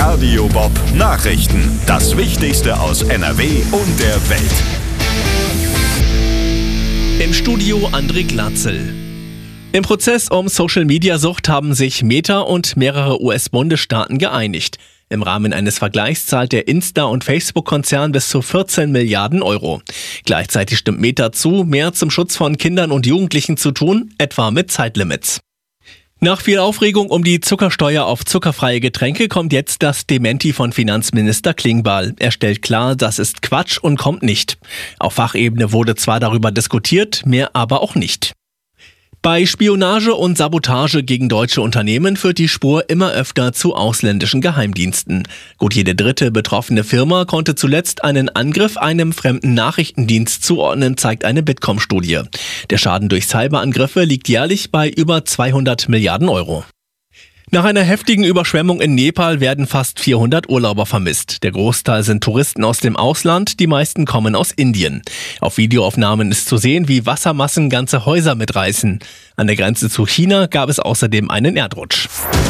Radio Bob Nachrichten. Das Wichtigste aus NRW und der Welt. Im Studio André Glatzel. Im Prozess um Social-Media-Sucht haben sich Meta und mehrere US-Bundesstaaten geeinigt. Im Rahmen eines Vergleichs zahlt der Insta- und Facebook-Konzern bis zu 14 Milliarden Euro. Gleichzeitig stimmt Meta zu, mehr zum Schutz von Kindern und Jugendlichen zu tun, etwa mit Zeitlimits. Nach viel Aufregung um die Zuckersteuer auf zuckerfreie Getränke kommt jetzt das Dementi von Finanzminister Klingbeil. Er stellt klar, das ist Quatsch und kommt nicht. Auf Fachebene wurde zwar darüber diskutiert, mehr aber auch nicht. Bei Spionage und Sabotage gegen deutsche Unternehmen führt die Spur immer öfter zu ausländischen Geheimdiensten. Gut jede dritte betroffene Firma konnte zuletzt einen Angriff einem fremden Nachrichtendienst zuordnen, zeigt eine Bitkom-Studie. Der Schaden durch Cyberangriffe liegt jährlich bei über 200 Milliarden Euro. Nach einer heftigen Überschwemmung in Nepal werden fast 400 Urlauber vermisst. Der Großteil sind Touristen aus dem Ausland, die meisten kommen aus Indien. Auf Videoaufnahmen ist zu sehen, wie Wassermassen ganze Häuser mitreißen. An der Grenze zu China gab es außerdem einen Erdrutsch.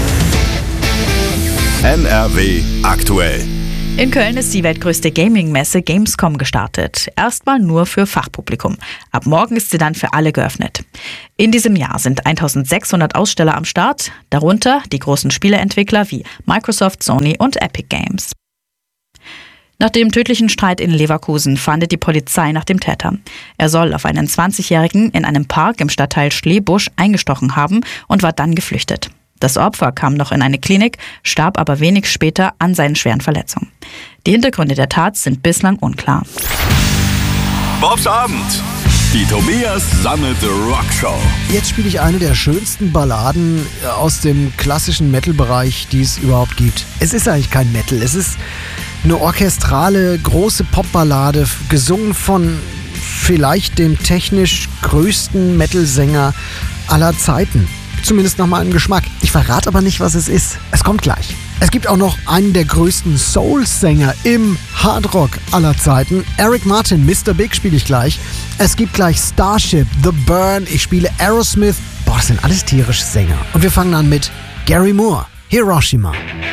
NRW aktuell. In Köln ist die weltgrößte Gaming-Messe Gamescom gestartet. Erstmal nur für Fachpublikum. Ab morgen ist sie dann für alle geöffnet. In diesem Jahr sind 1600 Aussteller am Start, darunter die großen Spieleentwickler wie Microsoft, Sony und Epic Games. Nach dem tödlichen Streit in Leverkusen fahndet die Polizei nach dem Täter. Er soll auf einen 20-Jährigen in einem Park im Stadtteil Schlebusch eingestochen haben und war dann geflüchtet. Das Opfer kam noch in eine Klinik, starb aber wenig später an seinen schweren Verletzungen. Die Hintergründe der Tat sind bislang unklar. Bobs Abend. Die Tobias Sammelte Rockshow. Jetzt spiele ich eine der schönsten Balladen aus dem klassischen Metal-Bereich, die es überhaupt gibt. Es ist eigentlich kein Metal, es ist eine orchestrale, große Popballade, gesungen von vielleicht dem technisch größten Metal-Sänger aller Zeiten. Zumindest nach meinem Geschmack. Ich verrate aber nicht, was es ist. Es kommt gleich. Es gibt auch noch einen der größten Soul-Sänger im Hardrock aller Zeiten. Eric Martin, Mr. Big spiele ich gleich. Es gibt gleich Starship, The Burn, ich spiele Aerosmith. Boah, das sind alles tierische Sänger. Und wir fangen an mit Gary Moore, Hiroshima.